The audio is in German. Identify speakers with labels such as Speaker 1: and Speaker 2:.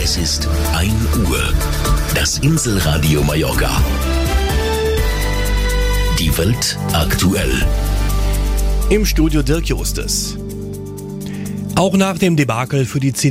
Speaker 1: Es ist 1 Uhr. Das Inselradio Mallorca. Die Welt aktuell.
Speaker 2: Im Studio Dirk Justus. Auch nach dem Debakel für die CDU